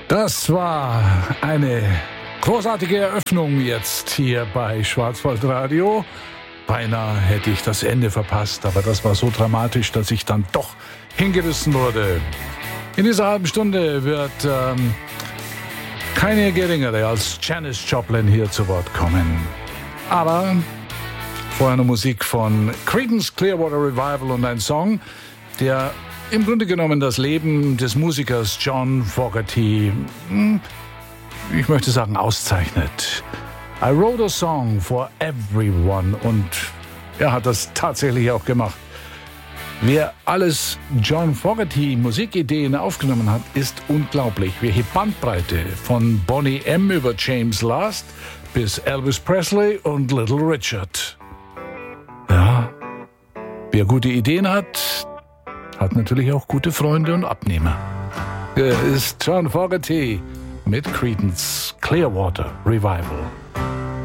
Das war eine großartige Eröffnung jetzt hier bei Schwarzwaldradio. Beinahe hätte ich das Ende verpasst, aber das war so dramatisch, dass ich dann doch hingerissen wurde. In dieser halben Stunde wird keine geringere als Janis Joplin hier zu Wort kommen. Aber vorher eine Musik von Creedence Clearwater Revival und ein Song, der im Grunde genommen das Leben des Musikers John Fogerty, ich möchte sagen, auszeichnet. I wrote a song for everyone, und er hat das tatsächlich auch gemacht. Wer alles John Fogerty Musikideen aufgenommen hat, ist unglaublich. Welche Bandbreite von Boney M. über James Last bis Elvis Presley und Little Richard. Ja, wer gute Ideen hat natürlich auch gute Freunde und Abnehmer. Hier ist John Fogerty mit Creedence Clearwater Revival.